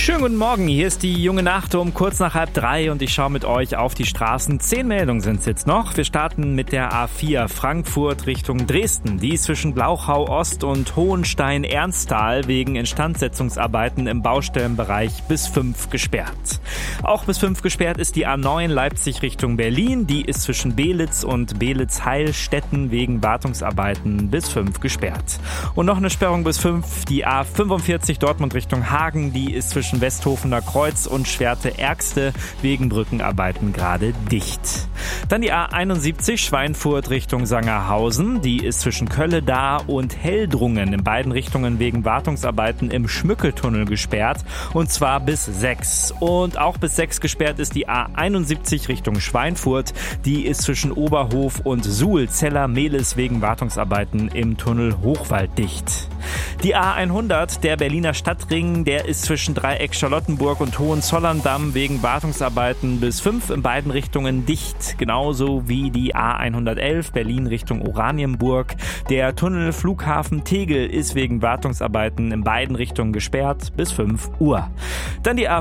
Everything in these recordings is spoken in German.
Schönen guten Morgen, hier ist die junge Nacht um kurz nach 2:30 und ich schaue mit euch auf die Straßen. 10 Meldungen sind es jetzt noch. Wir starten mit der A4 Frankfurt Richtung Dresden. Die ist zwischen Blauchau Ost und Hohenstein-Ernsthal wegen Instandsetzungsarbeiten im Baustellenbereich bis 5 gesperrt. Auch bis 5 gesperrt ist die A9 Leipzig Richtung Berlin. Die ist zwischen Belitz und Belitz-Heilstätten wegen Wartungsarbeiten bis 5 gesperrt. Und noch eine Sperrung bis 5, die A45 Dortmund Richtung Hagen. Die ist zwischen Westhofener Kreuz und Schwerte-Ergste wegen Brückenarbeiten gerade dicht. Dann die A71 Schweinfurt Richtung Sangerhausen. Die ist zwischen Kölle-Dar und Heldrungen in beiden Richtungen wegen Wartungsarbeiten im Schmückeltunnel gesperrt. Und zwar bis 6. Und auch bis 6 gesperrt ist die A71 Richtung Schweinfurt. Die ist zwischen Oberhof und Suhl-Zeller-Mehlis wegen Wartungsarbeiten im Tunnel Hochwald dicht. Die A100, der Berliner Stadtring, der ist zwischen Dreieck Charlottenburg und Hohenzollern-Damm wegen Wartungsarbeiten bis 5 in beiden Richtungen dicht. Genauso wie die A111 Berlin Richtung Oranienburg. Der Tunnel Flughafen Tegel ist wegen Wartungsarbeiten in beiden Richtungen gesperrt bis 5 Uhr. Dann die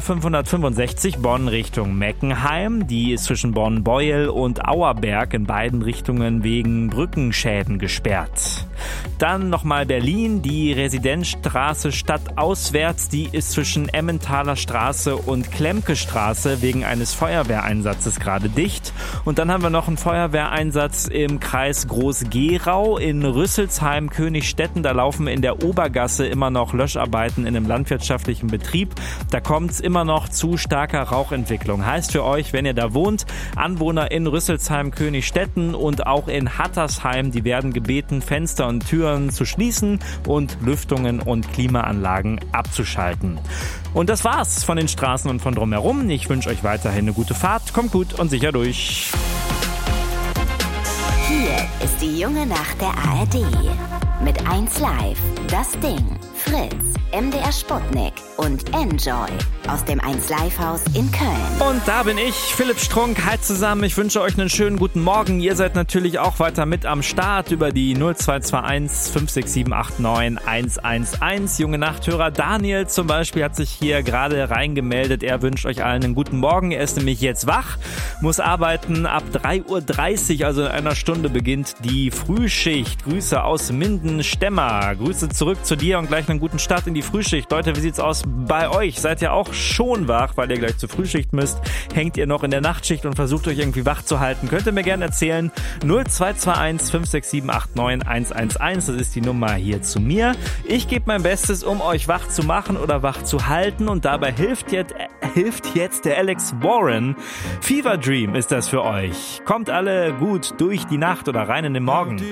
A565 Bonn Richtung Meckenheim. Die ist zwischen Bonn-Beuel und Auerberg in beiden Richtungen wegen Brückenschäden gesperrt. Dann nochmal Berlin, die Residenzstraße stadtauswärts, die ist zwischen Emmentaler Straße und Klemke Straße wegen eines Feuerwehreinsatzes gerade dicht. Und dann haben wir noch einen Feuerwehreinsatz im Kreis Groß-Gerau in Rüsselsheim, Königstetten. Da laufen in der Obergasse immer noch Löscharbeiten in einem landwirtschaftlichen Betrieb. Da kommt es immer noch zu starker Rauchentwicklung. Heißt für euch, wenn ihr da wohnt, Anwohner in Rüsselsheim, Königstetten und auch in Hattersheim, die werden gebeten, Fenster und Türen zu schließen und Lüftungen und Klimaanlagen abzuschalten. Und das war's von den Straßen und von drumherum. Ich wünsche euch weiterhin eine gute Fahrt. Kommt gut und sicher durch. Hier ist die junge Nacht der ARD. Mit 1Live, Das Ding, Fritz, MDR Sputnik und Enjoy aus dem 1Live-Haus in Köln. Und da bin ich, Philipp Strunk. Hi zusammen, ich wünsche euch einen schönen guten Morgen. Ihr seid natürlich auch weiter mit am Start über die 0221 56789 111. Junge Nachthörer Daniel zum Beispiel hat sich hier gerade reingemeldet. Er wünscht euch allen einen guten Morgen. Er ist nämlich jetzt wach, muss arbeiten. Ab 3:30 Uhr, also in einer Stunde, beginnt die Frühschicht. Grüße aus Minden-Stemmer. Grüße zurück zu dir und gleich einen guten Start in die Frühschicht. Leute, wie sieht's aus bei euch? Seid ihr auch schon wach, weil ihr gleich zur Frühschicht müsst? Hängt ihr noch in der Nachtschicht und versucht euch irgendwie wach zu halten? Könnt ihr mir gerne erzählen. 0221 56789 111. Das ist die Nummer hier zu mir. Ich gebe mein Bestes, um euch wach zu machen oder wach zu halten. Und dabei hilft jetzt der Alex Warren. Fever Dream ist das für euch. Kommt alle gut durch die Nacht oder rein in den Morgen.